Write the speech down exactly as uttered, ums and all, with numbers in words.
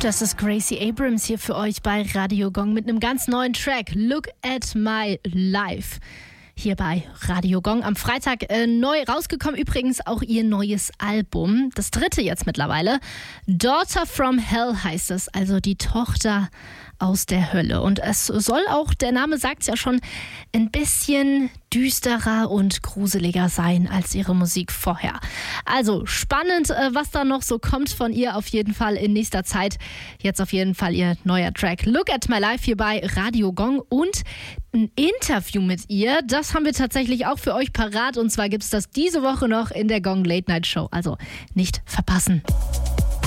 Das ist Gracie Abrams hier für euch bei Radio Gong mit einem ganz neuen Track, Look at My Life. Hier bei Radio Gong am Freitag äh, neu rausgekommen, übrigens auch ihr neues Album, das dritte jetzt mittlerweile. Daughter from Hell heißt es, also die Tochter aus der Hölle. Und es soll auch, der Name sagt es ja schon, ein bisschen düsterer und gruseliger sein als ihre Musik vorher. Also spannend, was da noch so kommt von ihr auf jeden Fall in nächster Zeit. Jetzt auf jeden Fall ihr neuer Track Look at My Life hier bei Radio Gong und ein Interview mit ihr. Das haben wir tatsächlich auch für euch parat und zwar gibt es das diese Woche noch in der Gong Late Night Show. Also nicht verpassen.